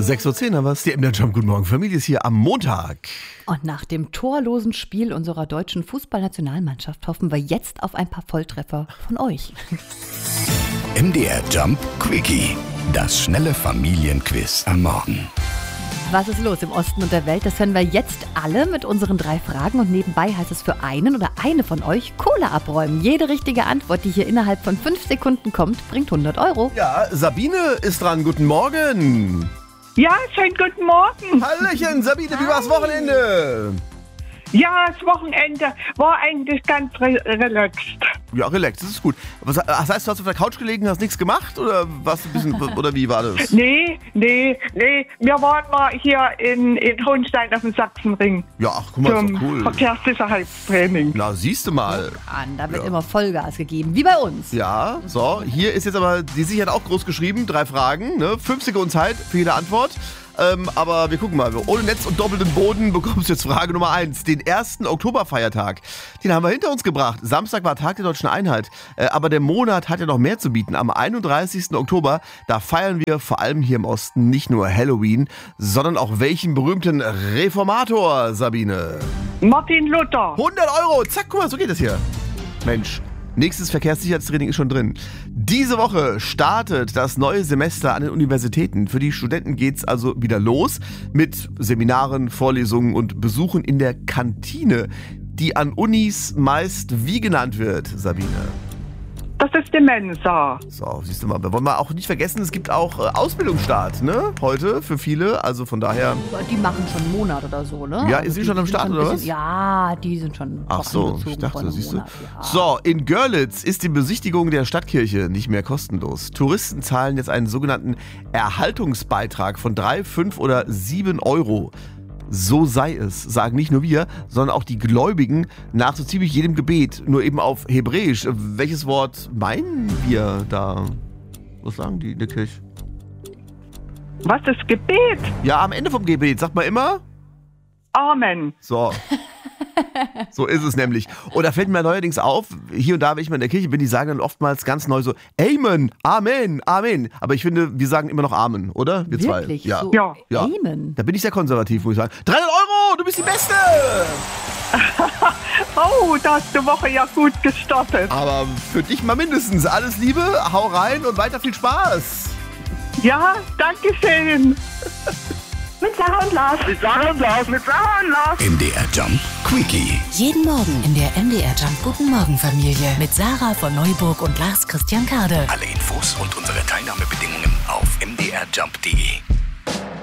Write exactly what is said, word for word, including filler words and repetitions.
sechs Uhr zehn haben wir es. Die M D R Jump. Guten Morgen, Familie ist hier am Montag. Und nach dem torlosen Spiel unserer deutschen Fußballnationalmannschaft hoffen wir jetzt auf ein paar Volltreffer von euch. M D R Jump Quickie. Das schnelle Familienquiz am Morgen. Was ist los im Osten und der Welt? Das hören wir jetzt alle mit unseren drei Fragen. Und nebenbei heißt es für einen oder eine von euch Kohle abräumen. Jede richtige Antwort, die hier innerhalb von fünf Sekunden kommt, bringt hundert Euro. Ja, Sabine ist dran. Guten Morgen. Ja, schönen guten Morgen. Hallöchen, Sabine, wie war's Wochenende? Ja, das Wochenende war eigentlich ganz re- relaxed. Ja, relax, das ist gut. Was das heißt, du hast auf der Couch gelegen, hast nichts gemacht oder warst du ein bisschen, oder wie war das? Nee, nee, nee. Wir waren mal hier in, in Hohenstein auf dem Sachsenring. Ja, ach, guck mal, das ist zum doch cool. Verkehrssicherheitstraining. Na, siehst du mal. An, da wird Ja. immer Vollgas gegeben, wie bei uns. Ja, so, hier ist jetzt aber die Sicherheit auch groß geschrieben. Drei Fragen, ne? Fünf Sekunden Zeit für jede Antwort. Ähm, aber wir gucken mal. Ohne Netz und doppelten Boden bekommst du jetzt Frage Nummer eins. Den ersten Oktoberfeiertag, den haben wir hinter uns gebracht. Samstag war Tag der Deutschen Einheit. Äh, aber der Monat hat ja noch mehr zu bieten. Am einunddreißigsten Oktober, da feiern wir vor allem hier im Osten nicht nur Halloween, sondern auch welchen berühmten Reformator, Sabine? Martin Luther. hundert Euro, zack, guck mal, so geht es hier. Mensch. Nächstes Verkehrssicherheitstraining ist schon drin. Diese Woche startet das neue Semester an den Universitäten. Für die Studenten geht's also wieder los mit Seminaren, Vorlesungen und Besuchen in der Kantine, die an Unis meist wie genannt wird, Sabine? Das ist die Mensa. So, siehst du mal, wir wollen mal auch nicht vergessen, es gibt auch äh, Ausbildungsstart, ne? Heute für viele, also von daher. Die machen schon einen Monat oder so, ne? Ja, Also ist sie die schon am sind Start, ein oder bisschen, was? Ja, die sind schon Ach so, angezogen ich dachte, vor einem siehst du. Monat, ja. So, in Görlitz ist die Besichtigung der Stadtkirche nicht mehr kostenlos. Touristen zahlen jetzt einen sogenannten Erhaltungsbeitrag von drei, fünf oder sieben Euro. So sei es, sagen nicht nur wir, sondern auch die Gläubigen nach so ziemlich jedem Gebet, nur eben auf Hebräisch. Welches Wort meinen wir da? Was sagen die in der Kirche? Was ist Gebet? Ja, am Ende vom Gebet sagt man immer? Amen. So. So ist es nämlich. Und da fällt mir neuerdings auf, hier und da, wenn ich mal in der Kirche bin, die sagen dann oftmals ganz neu so Amen, Amen, Amen. Aber ich finde, wir sagen immer noch Amen, oder? Wir zwei. Wirklich? Ja. So Ja. Ja. Amen. Da bin ich sehr konservativ, muss ich sagen. dreihundert Euro, du bist die Beste! Oh, da hast du Woche ja gut gestartet. Aber für dich mal mindestens. Alles Liebe, hau rein und weiter viel Spaß. Ja, danke schön. Mit Sarah und Lars. Mit Sarah und Lars. Mit Sarah und Lars. M D R Jump Quickie. Jeden Morgen in der M D R Jump Guten Morgen Familie mit Sarah von Neuburg und Lars Christian Kade. Alle Infos und unsere Teilnahmebedingungen auf m d r jump punkt d e.